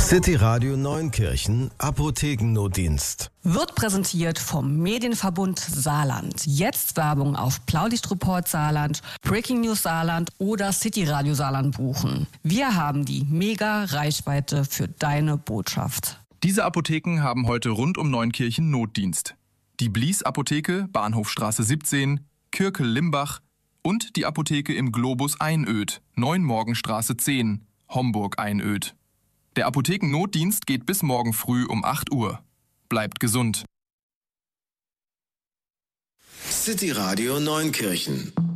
City Radio Neunkirchen Apothekennotdienst. Wird präsentiert vom Medienverbund Saarland. Jetzt Werbung auf Blaulichtreport Saarland, Breaking News Saarland oder City Radio Saarland buchen. Wir haben die Mega-Reichweite für deine Botschaft. Diese Apotheken haben heute rund um Neunkirchen Notdienst. Die Blies Apotheke, Bahnhofstraße 17, Kirkel-Limbach und die Apotheke im Globus Einöd, Neunmorgenstraße 10, Homburg-Einöd. Der Apothekennotdienst geht bis morgen früh um 8 Uhr. Bleibt gesund. City Radio Neunkirchen.